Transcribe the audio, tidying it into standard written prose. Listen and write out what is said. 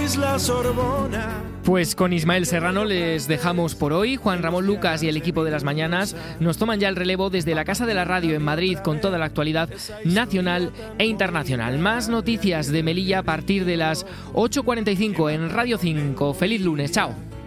Isla Sorbona. Pues con Ismael Serrano les dejamos por hoy. Juan Ramón Lucas y el equipo de Las Mañanas nos toman ya el relevo desde la Casa de la Radio en Madrid con toda la actualidad nacional e internacional. Más noticias de Melilla a partir de las 8:45 en Radio 5. Feliz lunes, chao.